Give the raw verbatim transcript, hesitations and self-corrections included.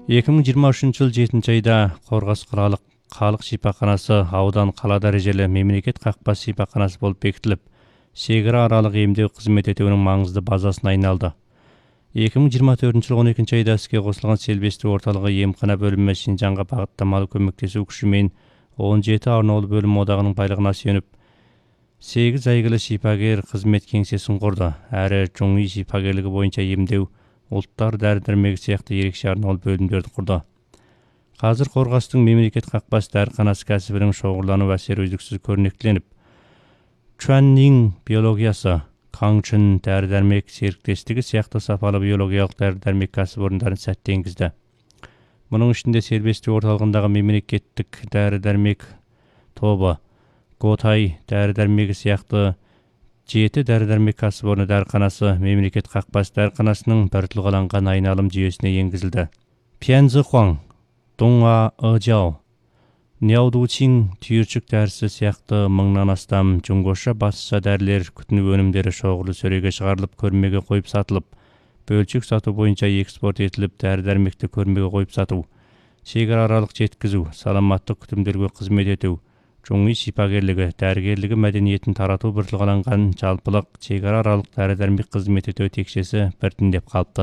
эки миң жыйырма үчүнчү жыл жетинчи айда Қорғас қалалық халық шипаханасы аудан қала дәрежелі мемлекет қақпас шипаханасы болып бекітіліп, шекара аралық емдеу қызмет етуінің маңызды базасына айналды. эки миң жыйырма төртүнчү жылы он экинчи айда іске қосылған селбесту орталығы емхана бөлімі Шинжанға бағыттамалы көмектесу күшімен он жеті арнаулы бөлім одағының байлығына сүйеніп, сегіз әйгілі шипагер қызмет кеңсесін құрды, әрі жоңи шипагерлігі бойынша емдеу, ұлттар дәрі-дәрмегі сияқты ерекше арнаулы бөлімдерді құрды. Қазір Қорғастың мемлекет қақпас дәріханасы кәсібінің шоғырлану әсері үздіксіз көрнектіленіп, Чуаннин биологиясы, Каңчын дәрі-дәрмек серіктестігі сияқты сапалы биологиялық дәрі-дәрмек кәсіпорындарын сәтті енгізді. Мұның ішінде сербесту орталығындағы мемлекеттік дәрі-дәрмек тобы, Готай дәрі-дәрмегі сияқты жеті дәрі-дәрмек кәсіпорны дәріханасы мемлекет қақпас дәріханасының бір тұлғаланған айналым жүйесіне енгізілді. Пянзыхуаң, Доңа Ыжау, Няудучин түйіршік дәрісі сияқты мыңнан астам жұңғоша басша дәрілер күтіну өнімдері шоғырлы сөреге шығарылып, көрмеге қойып сатылып, бөлшек сату бойынша экспорт етіліп, дәрі-дәрмекті көрмеге қойып сату, шекара аралық жеткізу, саламаттық күтімдерге қызмет ету, жоңи шипагерлігі, дәрігерлігі мәдениетін тарату бір тұлғаланған жалпылық шекара аралық дәрі-дәрмек қызмет ету текшесі біртіндеп қалыптасты.